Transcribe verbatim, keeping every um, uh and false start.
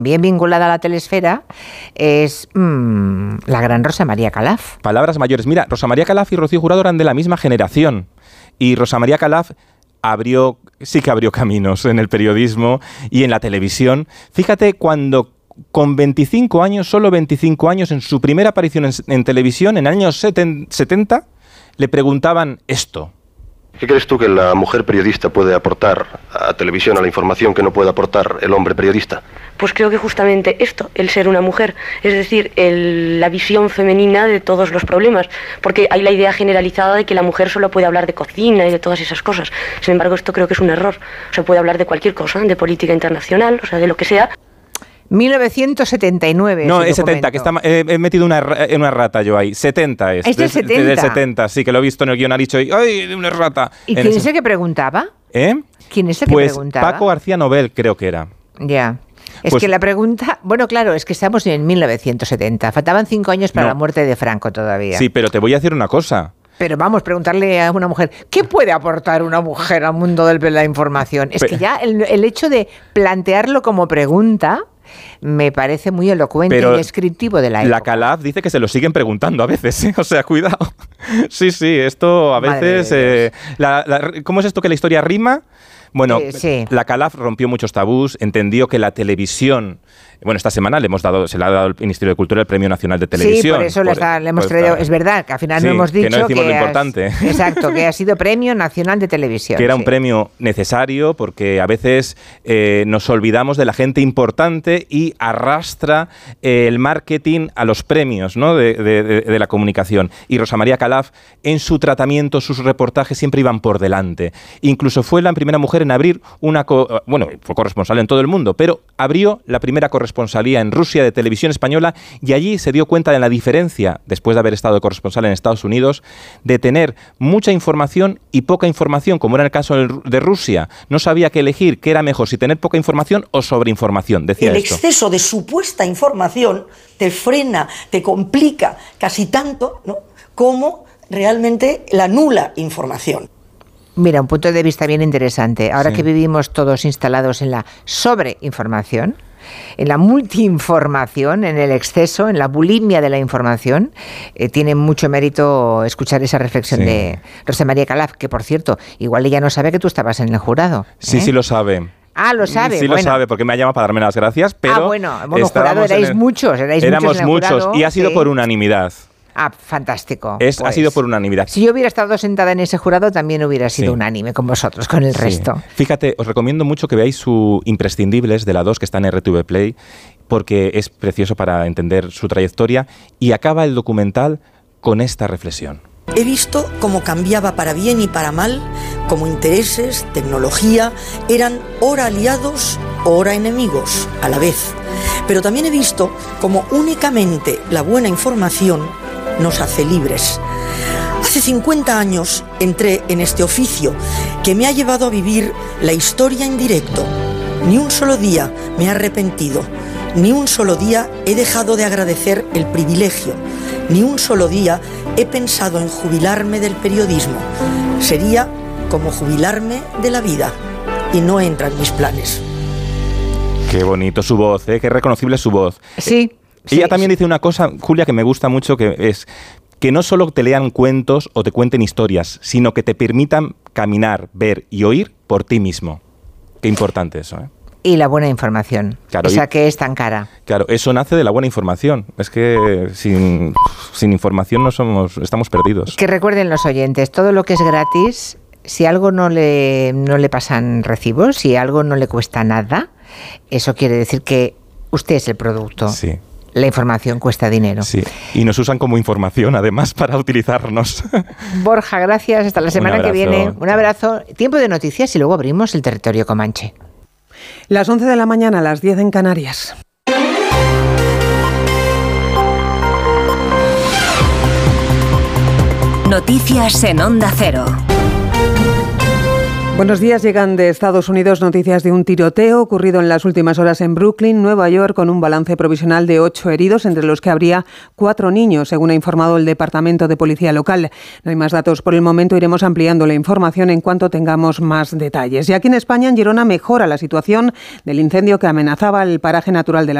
bien vinculada a la telesfera, es mmm, la gran Rosa María Calaf. Palabras mayores. Mira, Rosa María Calaf y Rocío Jurado eran de la misma generación. Y Rosa María Calaf abrió, sí que abrió caminos en el periodismo y en la televisión. Fíjate, cuando con veinticinco años, solo veinticinco años, en su primera aparición en, en televisión, en el año setenta, le preguntaban esto. ¿Qué crees tú que la mujer periodista puede aportar a televisión, a la información que no puede aportar el hombre periodista? Pues creo que justamente esto, el ser una mujer, es decir, el, la visión femenina de todos los problemas, porque hay la idea generalizada de que la mujer solo puede hablar de cocina y de todas esas cosas. Sin embargo, esto creo que es un error. Se puede hablar de cualquier cosa, de política internacional, o sea, de lo que sea. mil novecientos setenta y nueve. No, es setenta, que está, eh, he metido una, una errata yo ahí. setenta es. ¿Es del setenta? Del setenta, sí, que lo he visto en el guion, ha dicho, ¡ay, una errata! ¿Y quién es el que preguntaba? ¿Eh? ¿Quién es el pues que preguntaba? Paco García Nobel, creo que era. Ya. Es Pues, que la pregunta... Bueno, claro, es que estamos en mil novecientos setenta. Faltaban cinco años para no. la muerte de Franco todavía. Sí, pero te voy a decir una cosa. Pero vamos, preguntarle a una mujer, ¿qué puede aportar una mujer al mundo de la información? Es Pero, que ya el, el hecho de plantearlo como pregunta me parece muy elocuente y descriptivo de la época. La Calaf dice que se lo siguen preguntando a veces, ¿eh? O sea, cuidado. Sí, sí, esto a veces... Eh, la, la, ¿Cómo es esto que la historia rima? Bueno, eh, sí. La Calaf rompió muchos tabús, entendió que la televisión... Bueno, esta semana le hemos dado, se le ha dado al Ministerio de Cultura el Premio Nacional de Televisión. Sí, por eso por, le, está, le hemos por traído... esta, es verdad, que al final sí, no hemos dicho que no decimos que lo importante. Has, exacto, que ha sido Premio Nacional de Televisión. Que era sí. un premio necesario porque a veces eh, nos olvidamos de la gente importante y arrastra eh, el marketing a los premios, ¿no? de, de, de, de la comunicación. Y Rosa María Calaf, en su tratamiento, sus reportajes siempre iban por delante. Incluso fue la primera mujer en abrir una... Co- bueno, fue corresponsal en todo el mundo, pero abrió la primera corresponsalía en Rusia de televisión española y allí se dio cuenta de la diferencia, después de haber estado de corresponsal en Estados Unidos, de tener mucha información y poca información, como era el caso de Rusia. No sabía qué elegir, qué era mejor, si tener poca información o sobreinformación, decía el esto. El exceso de supuesta información te frena, te complica casi tanto, ¿no?, como realmente la nula información. Mira, un punto de vista bien interesante. Ahora sí. que vivimos todos instalados en la sobreinformación, en la multiinformación, en el exceso, en la bulimia de la información, eh, tiene mucho mérito escuchar esa reflexión sí. de Rosa María Calaf, que por cierto, igual ella no sabe que tú estabas en el jurado. Sí, ¿eh? sí lo sabe. Ah, lo sabe. Sí, bueno. lo sabe, porque me ha llamado para darme las gracias, pero... Ah, bueno, bueno jurado erais el, muchos, erais éramos muchos en el muchos, jurado, y ha sido sí. por unanimidad. Ah, fantástico. Es, pues, ha sido por unanimidad. Si yo hubiera estado sentada en ese jurado, también hubiera sido sí. unánime con vosotros, con el sí. resto. Fíjate, os recomiendo mucho que veáis su Imprescindibles de la dos, que está en R T V Play, porque es precioso para entender su trayectoria, y acaba el documental con esta reflexión. He visto cómo cambiaba para bien y para mal, cómo intereses, tecnología, eran ora aliados, ora enemigos, a la vez. Pero también he visto cómo únicamente la buena información nos hace libres. Hace cincuenta años entré en este oficio que me ha llevado a vivir la historia en directo. Ni un solo día me he arrepentido, ni un solo día he dejado de agradecer el privilegio, ni un solo día he pensado en jubilarme del periodismo. Sería como jubilarme de la vida y no entra en mis planes. Qué bonito su voz, ¿eh? Qué reconocible su voz. Sí. Ella sí, también sí. dice una cosa, Julia, que me gusta mucho, que es que no solo te lean cuentos o te cuenten historias, sino que te permitan caminar, ver y oír por ti mismo. Qué importante eso, ¿eh? Y la buena información, claro, esa y, que es tan cara. Claro, eso nace de la buena información. Es que sin, sin información no somos, estamos perdidos. Que recuerden los oyentes, todo lo que es gratis, si algo no le, no le pasan recibos, si algo no le cuesta nada, eso quiere decir que usted es el producto. Sí. La información cuesta dinero. Sí, y nos usan como información, además, para utilizarnos. Borja, gracias. Hasta la semana que viene. Un abrazo. Tiempo de noticias y luego abrimos el territorio comanche. Las once de la mañana, a las diez en Canarias. Noticias en Onda Cero. Buenos días, llegan de Estados Unidos noticias de un tiroteo ocurrido en las últimas horas en Brooklyn, Nueva York, con un balance provisional de ocho heridos, entre los que habría cuatro niños, según ha informado el Departamento de Policía local. No hay más datos por el momento, iremos ampliando la información en cuanto tengamos más detalles. Y aquí en España, en Girona, mejora la situación del incendio que amenazaba el paraje natural de la